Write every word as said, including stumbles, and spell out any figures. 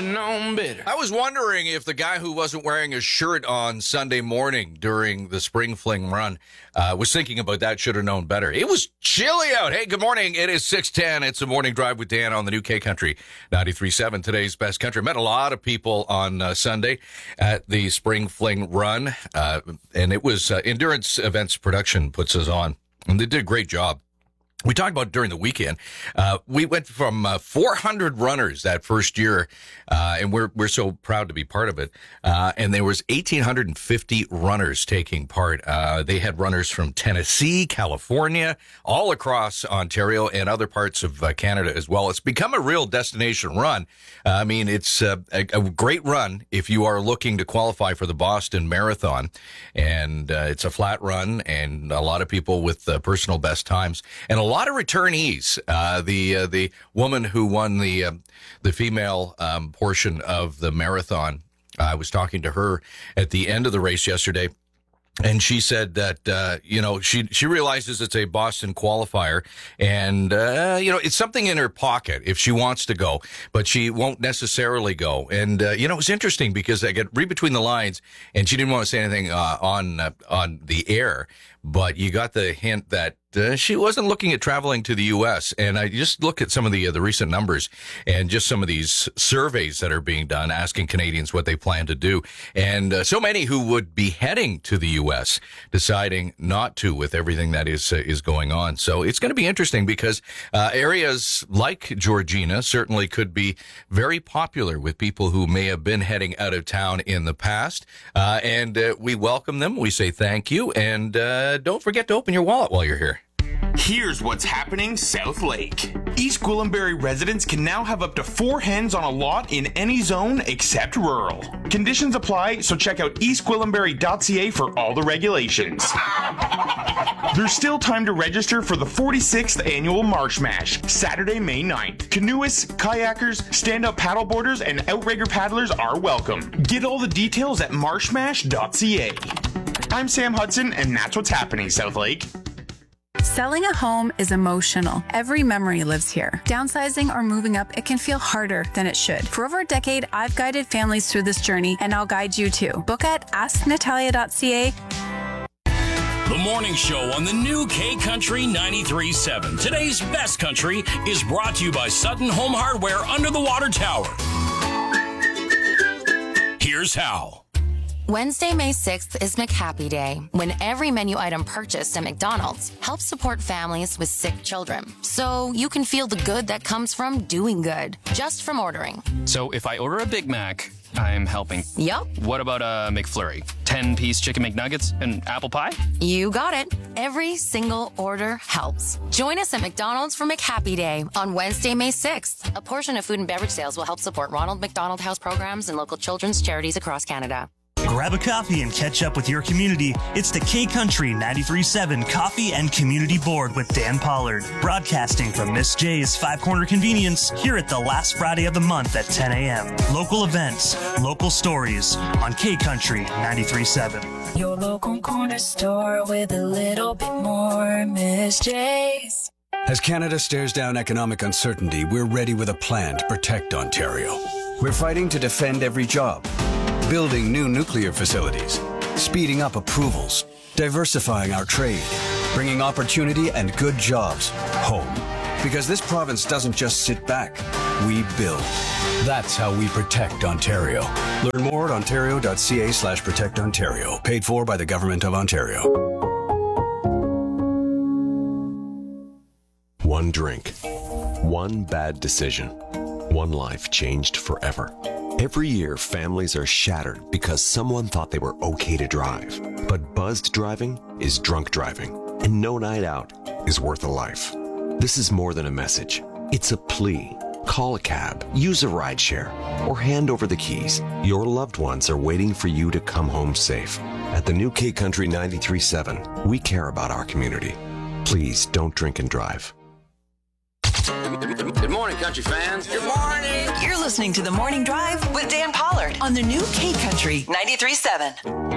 Should've known better. I was wondering if the guy who wasn't wearing a shirt on Sunday morning during the Spring Fling run uh, was thinking about that. Should have known better. It was chilly out. Hey, good morning. It is six ten. It's a morning drive with Dan on the new K Country ninety-three point seven. Today's best country. Met a lot of people on uh, Sunday at the Spring Fling run, uh, and it was uh, Endurance Events Production puts us on, and they did a great job. We talked about it during the weekend. Uh, we went from uh, four hundred runners that first year, uh, and we're we're so proud to be part of it. Uh, and there was one thousand eight hundred fifty runners taking part. Uh, they had runners from Tennessee, California, all across Ontario and other parts of uh, Canada as well. It's become a real destination run. Uh, I mean, it's uh, a, a great run if you are looking to qualify for the Boston Marathon. And uh, it's a flat run, and a lot of people with uh, personal best times. And a A lot of returnees. Uh, the uh, the woman who won the uh, the female um, portion of the marathon, I was talking to her at the end of the race yesterday, and she said that uh, you know she she realizes it's a Boston qualifier, and uh, you know it's something in her pocket if she wants to go, but she won't necessarily go. And uh, you know it's interesting because I get read between the lines, and she didn't want to say anything uh, on uh, on the air, but you got the hint that. Uh, she wasn't looking at traveling to the U S, and I just look at some of the uh, the recent numbers and just some of these surveys that are being done asking Canadians what they plan to do. And uh, so many who would be heading to the U S deciding not to with everything that is uh, is going on. So it's going to be interesting because uh, areas like Georgina certainly could be very popular with people who may have been heading out of town in the past. Uh, and uh, we welcome them. We say thank you. And uh, don't forget to open your wallet while you're here. Here's what's happening South Lake. East Gwillimbury residents can now have up to four hens on a lot in any zone except rural. Conditions apply, so check out east gwillimbury dot c a for all the regulations. There's still time to register for the forty-sixth annual Marsh Mash, Saturday, May ninth. Canoeists, kayakers, stand-up paddleboarders, and outrigger paddlers are welcome. Get all the details at marsh mash dot c a. I'm Sam Hudson, and that's what's happening South Lake. Selling a home is emotional. Every memory lives here. Downsizing or moving up, it can feel harder than it should. For over a decade, I've guided families through this journey, and I'll guide you too. Book at ask natalia dot c a. The morning show on the new K Country ninety-three point seven. Today's best country is brought to you by Sutton Home Hardware under the water tower. Here's how. Wednesday, May sixth is McHappy Day, when every menu item purchased at McDonald's helps support families with sick children. So you can feel the good that comes from doing good, just from ordering. So if I order a Big Mac, I'm helping. Yup. What about a McFlurry? ten-piece chicken McNuggets and apple pie? You got it. Every single order helps. Join us at McDonald's for McHappy Day on Wednesday, May sixth. A portion of food and beverage sales will help support Ronald McDonald House programs and local children's charities across Canada. Grab a coffee and catch up with your community. It's the K Country ninety-three point seven Coffee and Community Board with Dan Pollard. Broadcasting from Miss J's Five Corner Convenience here at the last Friday of the month at ten a.m. Local events, local stories on K Country ninety-three point seven. Your local corner store with a little bit more Miss J's. As Canada stares down economic uncertainty, we're ready with a plan to protect Ontario. We're fighting to defend every job. Building new nuclear facilities, speeding up approvals, diversifying our trade, bringing opportunity and good jobs home. Because this province doesn't just sit back, we build. That's how we protect Ontario. Learn more at ontario dot c a slash protect ontario. Paid for by the Government of Ontario. One drink, one bad decision, one life changed forever. Every year, families are shattered because someone thought they were okay to drive. But buzzed driving is drunk driving, and no night out is worth a life. This is more than a message. It's a plea. Call a cab, use a rideshare, or hand over the keys. Your loved ones are waiting for you to come home safe. At the new K Country ninety-three point seven, we care about our community. Please don't drink and drive. Good morning, country fans. Good morning. You're listening to The Morning Drive with Dan Pollard on the new K Country ninety-three point seven.